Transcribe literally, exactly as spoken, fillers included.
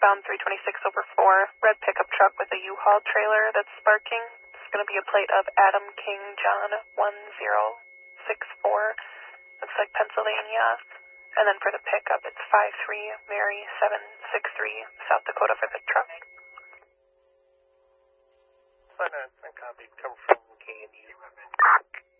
northbound three twenty-six over four, red pickup truck with a U-Haul trailer that's sparking. It's going to be a plate of Adam King John one zero six four. Looks like Pennsylvania. And then for the pickup, it's five three Mary seven six three, South Dakota for the truck. Finance and copy come from K and U.